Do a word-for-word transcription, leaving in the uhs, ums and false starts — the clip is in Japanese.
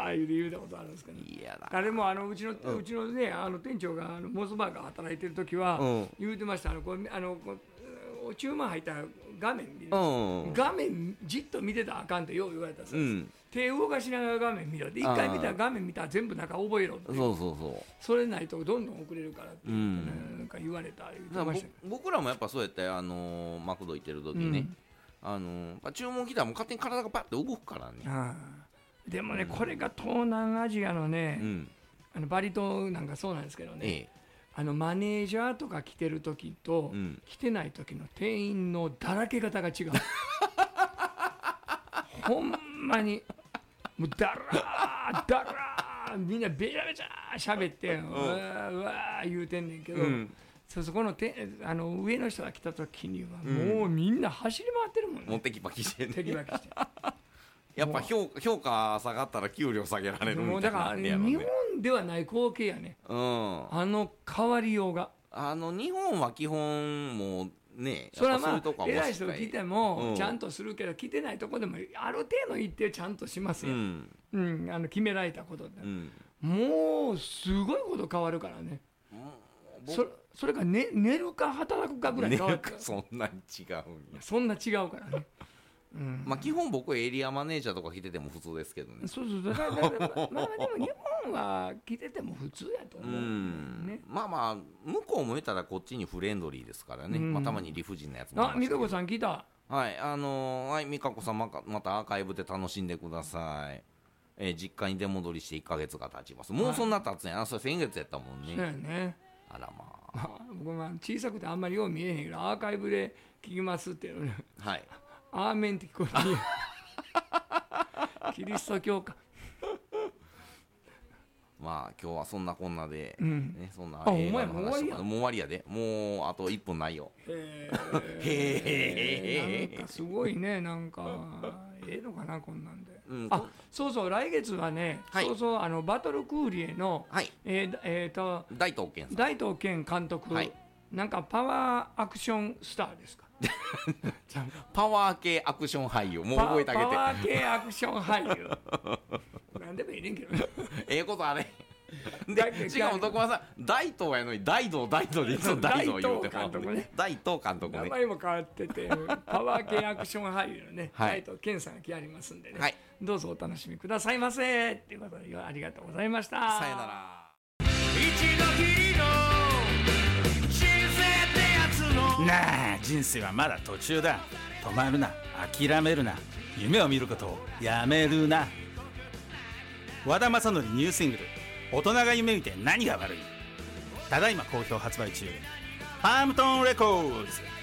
ー言うて言うたことあるんですけど、 いやだあれもあのうちの、 うんうちのねあの店長があのモスバーガー働いてる時は、 うん言うてました。あのこうあのこう注文入ったら画面見る、 うん画面じっと見てたらあかんってよう言われたんですよ、 うん手動かしながら画面見ろで一回見たら画面見たら全部中覚えろって、 そうそうそうそれないとどんどん遅れるからって言って、ね、 うんなんか言われた言ってだからましたけど、 ぼ僕らもやっぱそうやってあのーマクド行ってる時にね、 うんあのー注文来たらもう勝手に体がパッと動くからね。 ああでもね、これが東南アジアのね、 うんあのバリ島なんかそうなんですけどね、 ええあのマネージャーとか来てる時と、 うん来てない時の店員のだらけ方が違うほんまにもうだらーだらーみんなべちゃべちゃ喋ってうわーうわー言うてんねんけど、 うんそそこのてあの上の人が来た時にはもうみんな走り回ってるもんね、 もうテキパキしてね。 テキパキしてやっぱ評評価下がったら給料下げられるみたいなもうだから、 んねやろね。 日本ではない光景やね、 うん。 あの変わりようが。 あの日本は基本もうね、 それはまあやっぱそういうとこは偉い人が来てもうんちゃんとするけど、来てないとこでもある程度行ってちゃんとしますよ、 うんうんあの決められたことで、 うん。 もうすごいこと変わるからね、 僕そそれが、ね、寝るか働くかぐらい変わるねそんなに違うんや。 そんな違うからね、うんまあ基本僕エリアマネージャーとか来てても普通ですけどね。 そうそうだからだからまあでも日本は来てても普通やとう思う、 んね、 まあまあ向こうも言ったらこっちにフレンドリーですからね、 うんまあ、たまに理不尽なやつもあ美香子んさん来た、 はいあのーはい美香子さんまかまたアーカイブで楽しんでください、えー実家に出戻りしていっかげつが経ちます。もうそんな経つんや、あそれ先月やったもんそうやね。 ねあらまあ僕は小さくてあんまりよう見えへんけどアーカイブで聞きますっていうのねあはいアーメンって聞こえるキリスト教かまあ今日はそんなこんなで、 うんね、そんなあ映画のほんまやもう終わりや話とかもう終わりやで、もうあといっぷんないよ。 へへえなんかすごいねなんかええのかなこんなんで、 うんあそうそう来月はね、 はいそうそうあのバトルクーリエの、 はいえーえーと大東健さん大東健監督、 はいなんかパワーアクションスターですかパワー系アクション俳優もう覚えてあげてパワー系アクション俳優なんでもいいねんけどねええことあれだでしかも徳間さん大東やのに大道大道でいつも大道言うて大東監督ね大東監督名ね前も変わっててパワー系アクション俳優のね、 はい大東健さんが来ありますんでね、 はいどうぞお楽しみくださいませっていうことでありがとうございましたさよなら一度きりの人生ってやつのなあ人生はまだ途中だ。止まるな、諦めるな、夢を見ることをやめるな。和田正則ニューシングル大人が夢見て何が悪い、ただいま好評発売中。パームトンレコーズ。